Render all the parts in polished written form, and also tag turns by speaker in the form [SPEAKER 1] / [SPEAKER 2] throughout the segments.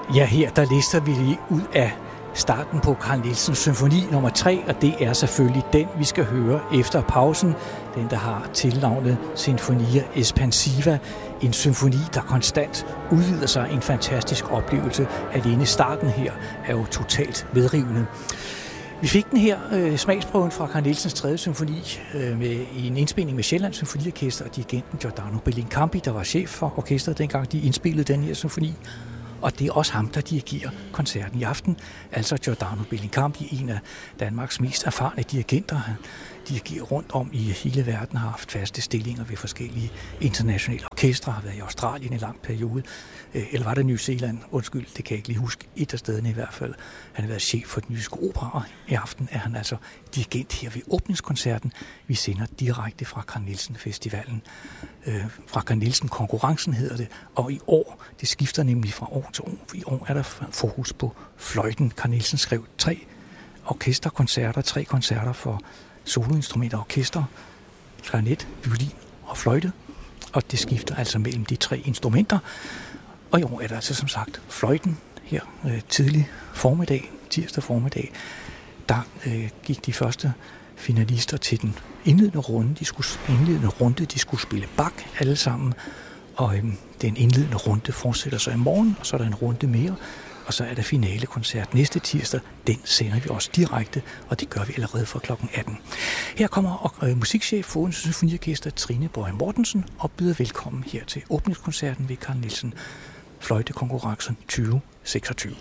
[SPEAKER 1] Ja, her der lister vi lige ud af starten på Carl Nielsens symfoni nummer 3, og det er selvfølgelig den, vi skal høre efter pausen. Den, der har tilnavnet Sinfonia Espansiva. En symfoni, der konstant udvider sig. En fantastisk oplevelse. Alene starten her er jo totalt vedrivende. Vi fik den her smagsprøven fra Carl Nielsens 3. symfoni med en indspilning med Sjællands Symfoniorkester og dirigenten Giordano Bellincampi, der var chef for orkestret dengang de indspillede den her symfoni. Og det er også ham, der dirigerer koncerten i aften. Altså Giordano Bellincampi, en af Danmarks mest erfarne dirigenter. Han dirigerer rundt om i hele verden, har haft faste stillinger ved forskellige internationale orkestre, har været i Australien en lang periode. Eller var det New Zealand? Undskyld, det kan jeg ikke lige huske. Et af stederne i hvert fald. Han har været chef for Den Jyske Opera, og i aften er han altså dirigent her ved åbningskoncerten. Vi sender direkte fra Carl Nielsen Festivalen. Fra Carl Nielsen Konkurrencen hedder det. Og i år, det skifter nemlig fra år til år. I år er der fokus på fløjten. Carl Nielsen skrev 3 orkesterkoncerter, 3 koncerter for soloinstrumenter og orkester, klarinet, violin og fløjte. Og det skifter altså mellem de 3 instrumenter. Og i år er der altså som sagt fløjten her tidlig formiddag, tirsdag formiddag. Der gik de første finalister til den indledende runde. De skulle spille Bach alle sammen. Og den indledende runde fortsætter så i morgen, og så er der en runde mere. Og så er der finalekoncert næste tirsdag. Den sender vi også direkte, og det gør vi allerede fra kl. 18. Her kommer musikchef for Odense Symfoniorkester Trine Boje Mortensen og byder velkommen her til åbningskoncerten ved Carl Nielsen Fløjtekonkurrencen 2026.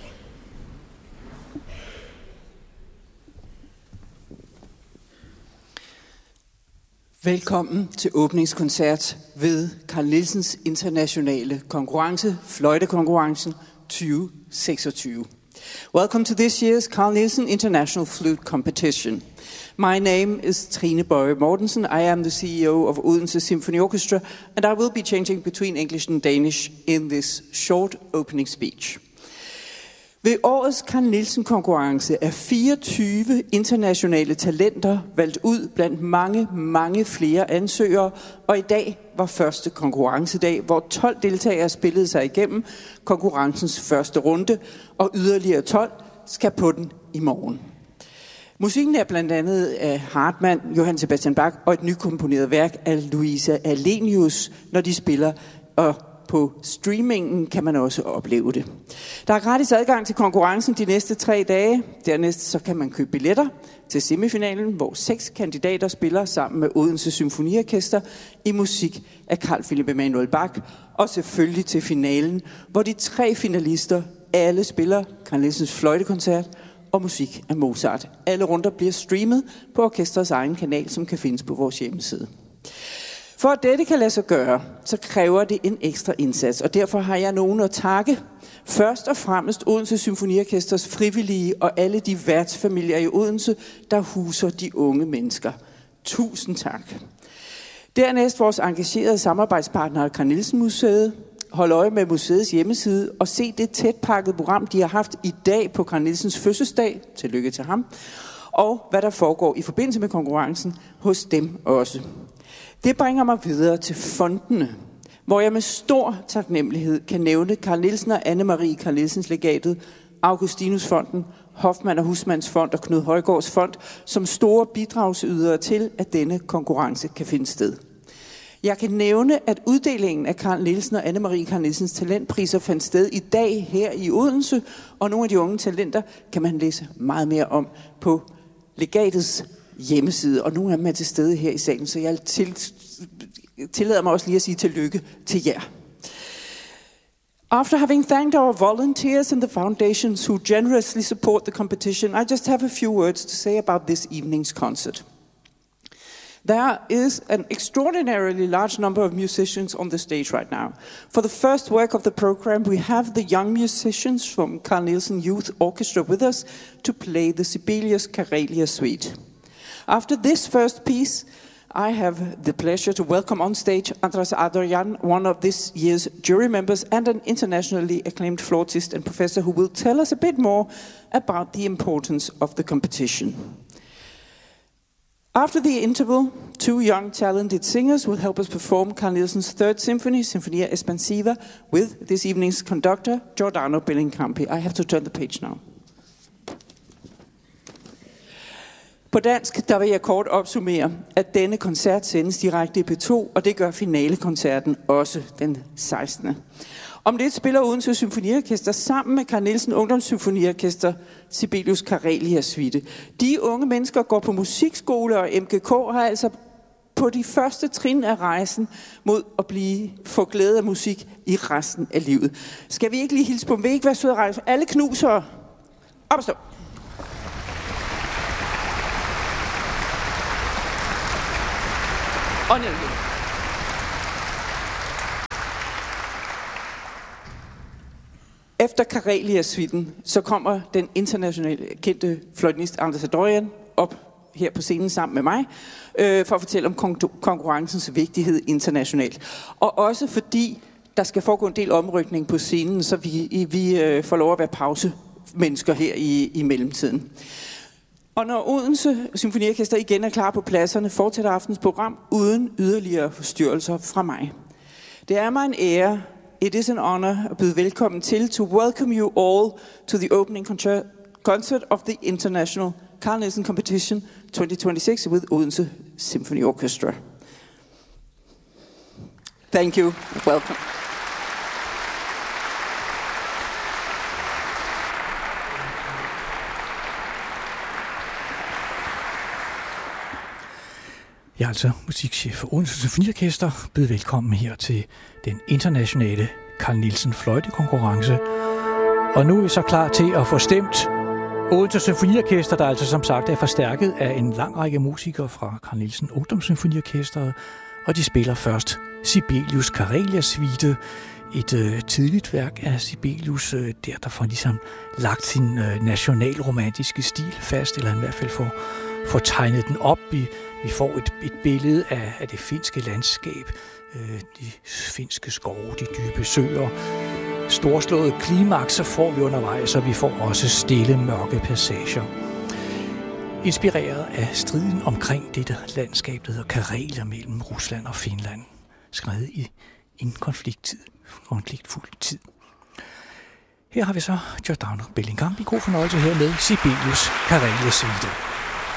[SPEAKER 2] Velkommen til åbningskoncert ved Carl Nielsens internationale konkurrence, Fløjtekonkurrencen 2026. Welcome to this year's Carl Nielsen International Flute Competition. My name is Trine Boje Mortensen. I am the CEO of Odense Symphony Orchestra, and I will be changing between English and Danish in this short opening speech. Ved årets Carl Nielsen-konkurrence er 24 internationale talenter valgt ud blandt mange flere ansøgere, og i dag var første konkurrencedag, hvor 12 deltagere spillede sig igennem konkurrencens første runde, og yderligere 12 skal på den i morgen. Musikken er blandt andet af Hartmann, Johann Sebastian Bach og et nykomponeret værk af Luisa Alenius, når de spiller, og på streamingen kan man også opleve det. Der er gratis adgang til konkurrencen de næste 3 dage. Dernæst så kan man købe billetter til semifinalen, hvor 6 kandidater spiller sammen med Odense Symfoniorkester i musik af Carl Philipp Emanuel Bach. Og selvfølgelig til finalen, hvor de 3 finalister alle spiller Carl Nielsens fløjtekoncert og musik af Mozart. Alle runder bliver streamet på orkestrets egen kanal, som kan findes på vores hjemmeside. For at dette kan lade sig gøre, så kræver det en ekstra indsats, og derfor har jeg nogen at takke. Først og fremmest Odense Symfoniorkesters frivillige og alle de værtsfamilier i Odense, der huser de unge mennesker. Tusind tak. Dernæst vores engagerede samarbejdspartnere Carl Nielsen Museet. Hold øje med museets hjemmeside og se det tætpakkede program, de har haft i dag på Carl Nielsens fødselsdag. Tillykke til ham. Og hvad der foregår i forbindelse med konkurrencen hos dem også. Det bringer mig videre til fondene, hvor jeg med stor taknemmelighed kan nævne Carl Nielsen og Anne-Marie Carl Nielsens legatet, Augustinusfonden, Hoffmann og Husmanns Fond og Knud Højgaards Fond som store bidragsydere til, at denne konkurrence kan finde sted. Jeg kan nævne, at uddelingen af Carl Nielsen og Anne-Marie Carl Nielsens talentpriser fandt sted i dag her i Odense, og nogle af de unge talenter kan man læse meget mere om på legatets hjemmeside, og nogle af dem er til stede her i salen, så jeg tillader mig også lige at sige tillykke til jer. After having thanked our volunteers and the foundations who generously support the competition, I just have a few words to say about this evening's concert. There is an extraordinarily large number of musicians on the stage right now. For the first work of the program, we have the young musicians from Carl Nielsen Youth Orchestra with us to play the Sibelius Karelia Suite. After this first piece, I have the pleasure to welcome on stage Andras Adorjan, one of this year's jury members and an internationally acclaimed flautist and professor who will tell us a bit more about the importance of the competition. After the interval, two young talented singers will help us perform Carl Nielsen's Third Symphony, Sinfonia Espansiva, with this evening's conductor, Giordano Bellincampi. I have to turn the page now. På dansk, der vil jeg kort opsummere, at denne koncert sendes direkte i P2, og det gør finalekoncerten også den 16. Om lidt spiller Odense Symfoniorkester sammen med Carl Nielsen Ungdomssymfoniorkester Sibelius Karelia Suite. De unge mennesker går på musikskole, og MGK har altså på de første trin af rejsen mod at få glæde af musik i resten af livet. Skal vi ikke lige hilse på dem? Vil I ikke være søde at rejse? Alle knuser. Op og stå. Og ned igen. Efter Karelia-suiten, så kommer den internationale kendte fløjtenist Anders Adorjan op her på scenen sammen med mig, for at fortælle om konkurrencens vigtighed internationalt. Og også fordi der skal foregå en del omrykning på scenen, så vi får lov at være pausemennesker her i mellemtiden. Og når Odense Symfoniorkester igen er klar på pladserne, fortsætter aftens program uden yderligere forstyrrelser fra mig. Det er mig en ære. It is an honor at byde velkommen til to welcome you all to the opening concert of the International Carl Nielsen Competition 2026 with Odense Symphony Orchestra. Thank you. Welcome.
[SPEAKER 1] Jeg er altså musikchef for Odense Symfoniorkester. Byd velkommen her til den internationale Carl Nielsen fløjtekonkurrence. Og nu er vi så klar til at få stemt Odense Symfoniorkester, der altså som sagt er forstærket af en lang række musikere fra Carl Nielsen Ungdomssymfoniorkestret. Og de spiller først Sibelius Karelia Suite, et tidligt værk af Sibelius, der får ligesom lagt sin nationalromantiske stil fast, eller i hvert fald får tegnet den op. Vi får et billede af det finske landskab, de finske skove, de dybe søer. Storslået klimakser får vi undervejs, og vi får også stille, mørke passager. Inspireret af striden omkring dette landskab, der hedder Karelia mellem Rusland og Finland. Skrevet i en konfliktfuld tid. Her har vi så Giordano Bellincampi. God fornøjelse her med Sibelius Karelia Suite.